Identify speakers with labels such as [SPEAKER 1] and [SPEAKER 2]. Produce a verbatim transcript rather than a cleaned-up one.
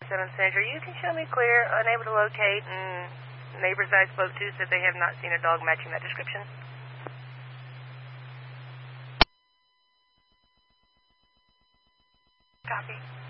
[SPEAKER 1] Seven Sandra, you can show me clear, unable to locate, and neighbors I spoke to said they have not seen a dog matching that description. Copy.